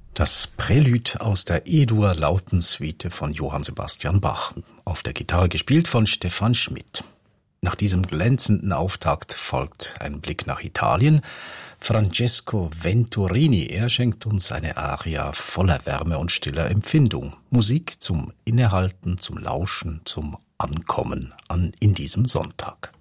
Das Prälude aus der E-Dur-Lautensuite von Johann Sebastian Bach, auf der Gitarre gespielt von Stefan Schmidt. Nach diesem glänzenden Auftakt folgt ein Blick nach Italien. Francesco Venturini, er schenkt uns eine Aria voller Wärme und stiller Empfindung. Musik zum Innehalten, zum Lauschen, zum Ankommen in diesem Sonntag.